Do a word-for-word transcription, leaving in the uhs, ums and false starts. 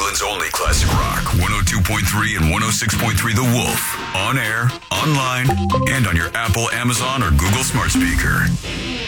England's only classic rock. one oh two point three and one oh six point three The Wolf. On air, online, and on your Apple, Amazon, or Google smart speaker.